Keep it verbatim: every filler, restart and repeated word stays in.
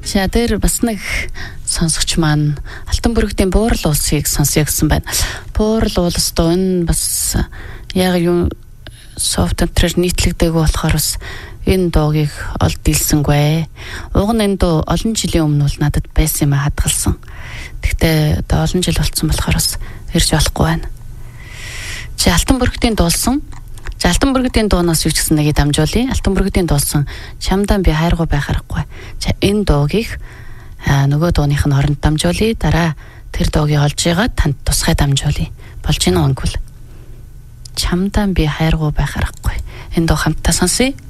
За дээр бас нэг сонсогч маань Алтан бүрэгдийн буурал уулсыг сонсё гэсэн байна. Буурал уулс доо энэ бас яг юу софт энтрээр нийтлэгдээгүй болохоор бас энэ дуугийг олд дийлсэнгүй. Уг нь энэ дуу олон жилийн өмнө бол надад байсан юм хадгалсан. Гэхдээ одоо олон жил болцсон болохоор бас ирж болохгүй байна. Чи Алтан бүрэгдийн дуулсан. За Алтан бүрэгдийн дуунаас юу ч гэсэн нэгийг дамжуулъя. Алтан бүрэгдийн дуулсан чамдаа би хайргуу байх аргагүй. За энэ дуугийг нөгөө дууных нь хооронд дамжуулъя. Дараа тэр дуугийг олж байгаа танд тусгай дамжуулъя. Болж гин үнгүүл. Чамдаа би хайргуу байх аргагүй. Энэ дуу хамтдаа сонсъё.